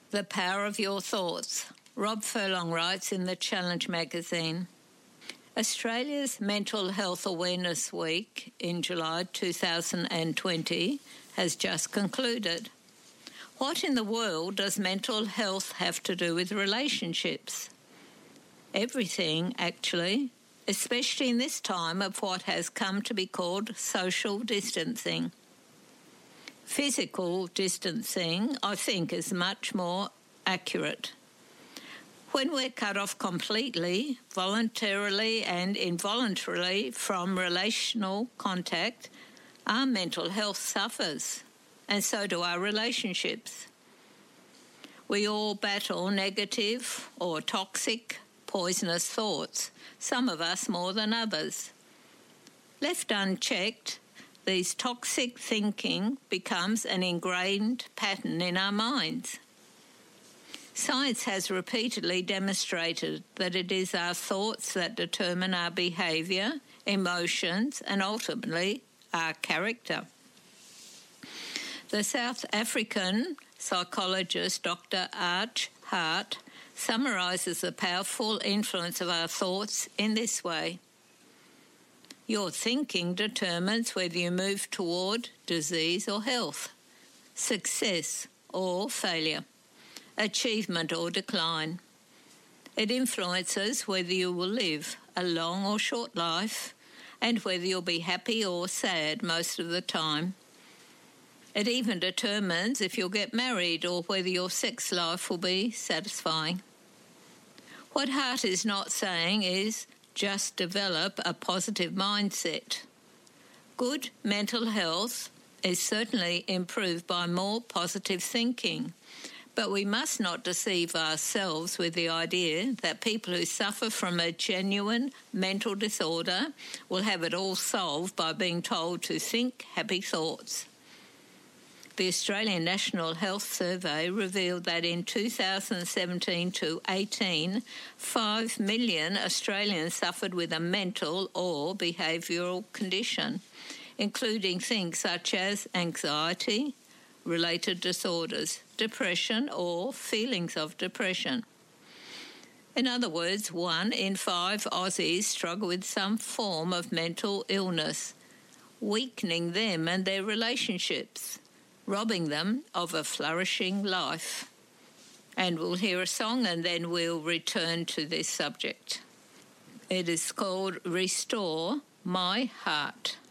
The Power of Your Thoughts. Rob Furlong writes in the Challenge magazine. Australia's Mental Health Awareness Week in July 2020 has just concluded. What in the world does mental health have to do with relationships? Everything, actually, especially in this time of what has come to be called social distancing. Physical distancing, I think, is much more accurate. When we're cut off completely, voluntarily and involuntarily from relational contact, our mental health suffers, and so do our relationships. We all battle negative or toxic, poisonous thoughts, some of us more than others. Left unchecked, these toxic thinking becomes an ingrained pattern in our minds. Science has repeatedly demonstrated that it is our thoughts that determine our behaviour, emotions, and ultimately our character. The South African psychologist Dr. Arch Hart summarises the powerful influence of our thoughts in this way. Your thinking determines whether you move toward disease or health, success or failure, achievement or decline. It influences whether you will live a long or short life and whether you'll be happy or sad most of the time. It even determines if you'll get married or whether your sex life will be satisfying. What Hart is not saying is just develop a positive mindset. Good mental health is certainly improved by more positive thinking, but we must not deceive ourselves with the idea that people who suffer from a genuine mental disorder will have it all solved by being told to think happy thoughts. The Australian National Health Survey revealed that in 2017 to 18, 5 million Australians suffered with a mental or behavioural condition, including things such as anxiety, related disorders, depression or feelings of depression. In other words, 1 in 5 Aussies struggle with some form of mental illness, weakening them and their relationships, robbing them of a flourishing life. And we'll hear a song and then we'll return to this subject. It is called Restore My Heart.